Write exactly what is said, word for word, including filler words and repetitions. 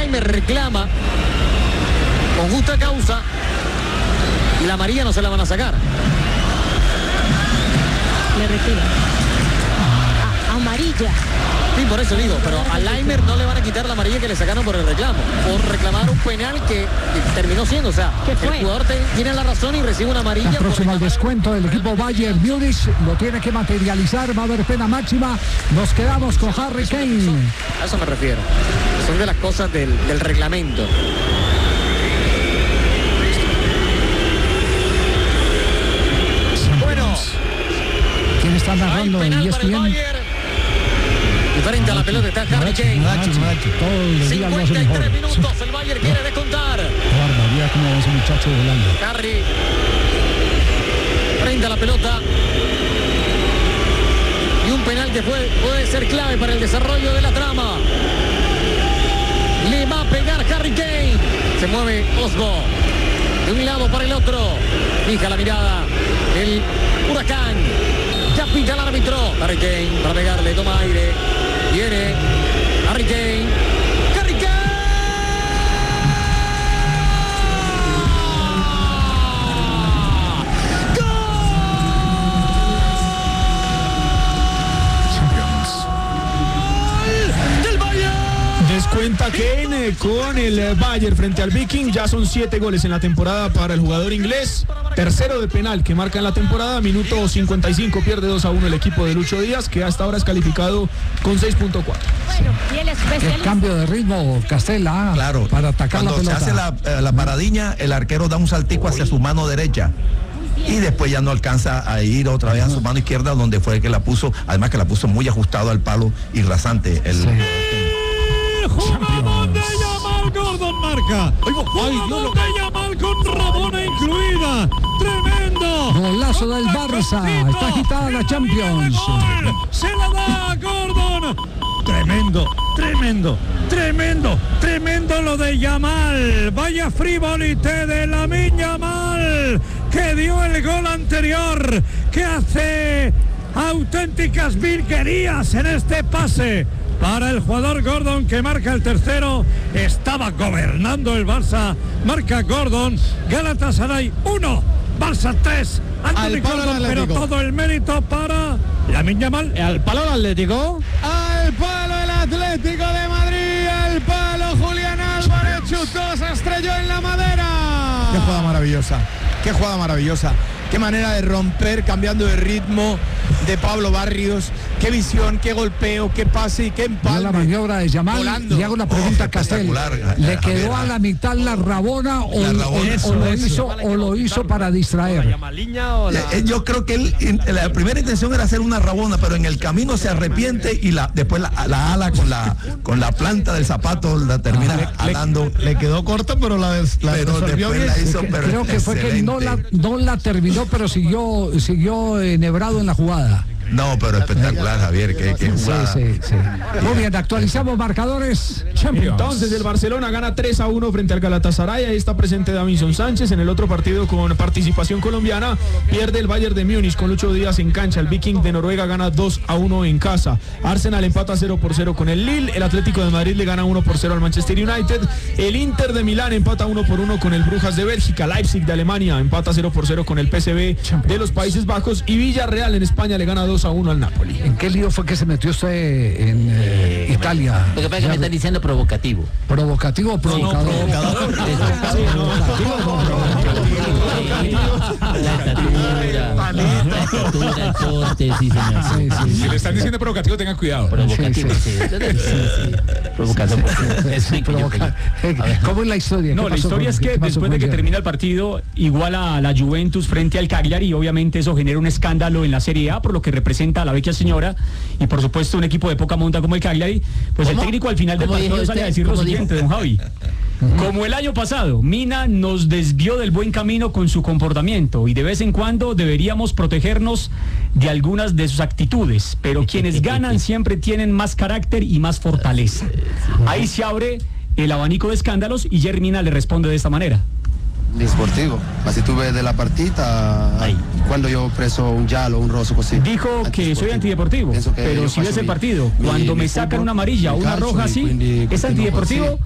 Laimer reclama con justa causa, la amarilla no se la van a sacar. Le retira. A, amarilla. Sí, por eso digo, pero a Laimer no le van a quitar la amarilla que le sacaron por el reclamo, por reclamar un penal que, que terminó siendo, o sea, el jugador te, tiene la razón y recibe una amarilla. La próxima al descuento del equipo Bayern Múnich lo tiene que materializar, va a haber pena máxima. Nos quedamos con Harry Kane. A eso me refiero. Son de las cosas del, del reglamento. Bueno, ¿quién está narrando en E S P N? Y frente a la pelota está Harry Kane. cincuenta y tres minutos, el Bayern quiere descontar. Guarda, mira cómo va ese muchacho volando. Harry frente a la pelota. Y un penal que puede, puede ser clave para el desarrollo de la trama. Le va a pegar Harry Kane. Se mueve Osbo de un lado para el otro. Fija la mirada el Huracán. Ya pita el árbitro. Harry Kane para pegarle, toma aire. Viene Harry Kane. Harry Kane. Descuenta Kane con el Bayern frente al Viking. Ya son siete goles en la temporada para el jugador inglés. Tercero de penal que marca en la temporada. Minuto cincuenta y cinco, pierde dos a uno el equipo de Lucho Díaz, que hasta ahora es calificado con seis punto cuatro. Bueno, y el especialista. El cambio de ritmo, Castella, claro, para atacar la pelota. Cuando se hace la, la paradiña, el arquero da un saltico hacia su mano derecha. Y después ya no alcanza a ir otra vez a su mano izquierda, donde fue que la puso, además que la puso muy ajustado al palo y rasante. El, sí. Jugador de Yamal, Gordon marca. Jugador de Yamal con Rabona incluida. Tremendo. Golazo del Barça. Está agitada la Champions. Se la da a Gordon. Tremendo, tremendo, tremendo, tremendo lo de Yamal. Vaya frivolité de Lamine Yamal, que dio el gol anterior, que hace auténticas virguerías en este pase para el jugador Gordon, que marca el tercero. Estaba gobernando el Barça. Marca Gordon. Galatasaray uno, Barça tres. Anthony Gordon, pero todo el mérito para Lamine Yamal. Al palo el Atlético. Al palo el Atlético de Madrid. Al palo Julián Álvarez chutó, se estrelló en la madera. Qué jugada maravillosa. Qué jugada maravillosa. Qué manera de romper, cambiando de ritmo de Pablo Barrios. Qué visión, qué golpeo, qué pase y qué empalme. La maniobra de Yamal. Volando. Y hago la pregunta a Castel. ¿Le quedó a la mitad la rabona o, la rabona, o, eso, o lo eso. hizo o lo hizo para distraer? La... Yo creo que él, la primera intención era hacer una rabona, pero en el camino se arrepiente y la después la, la ala con la con la planta del zapato la termina ah, alando. Le, le quedó corto, pero la, des, la pero después bien. La hizo, pero creo que fue que no la, no la terminó, pero siguió siguió enhebrado en la jugada. No, pero espectacular, Javier, que, que jugada. Sí, sí, sí. Muy bien, actualizamos marcadores. Champions. Entonces el Barcelona gana tres a uno frente al Galatasaray. Ahí está presente Davinson Sánchez. En el otro partido con participación colombiana pierde el Bayern de Múnich con Lucho Díaz en cancha. El Viking de Noruega gana dos a uno en casa. Arsenal empata cero por cero con el Lille. El Atlético de Madrid le gana uno por cero al Manchester United. El Inter de Milán empata uno por uno con el Brujas de Bélgica. Leipzig de Alemania empata cero por cero con el P S V de los Países Bajos. Y Villarreal en España le gana dos a uno al Napoli. ¿En qué lío fue que se metió usted en eh, Italia? Lo que pasa es que me están diciendo provocativo. ¿Provocativo o provocador? No, no, provocador. La estatura, la estatura, el porte, sí, señor. Sí, sí, si le están diciendo provocativo, tengan cuidado. Provocativo, sí. sí. Provocativo. ¿Cómo es la historia? No, la historia es que después de que termina el partido, iguala a la Juventus frente al Cagliari, y obviamente eso genera un escándalo en la Serie A, por lo que representa a la vecchia señora, y por supuesto un equipo de poca monta como el Cagliari. Pues ¿Cómo? El técnico al final del partido sale a decir lo siguiente, don Javi. Como el año pasado, Mina nos desvió del buen camino con su comportamiento y de vez en cuando deberíamos protegernos de algunas de sus actitudes, pero quienes ganan siempre tienen más carácter y más fortaleza. Ahí se abre el abanico de escándalos y Jerry Mina le responde de esta manera. Desportivo, así tú ves de la partita. Ay. Cuando yo preso un giallo, un rosso así. Dijo que soy antideportivo, pero si ves el partido, cuando me sacan una amarilla o una roja así, es antideportivo.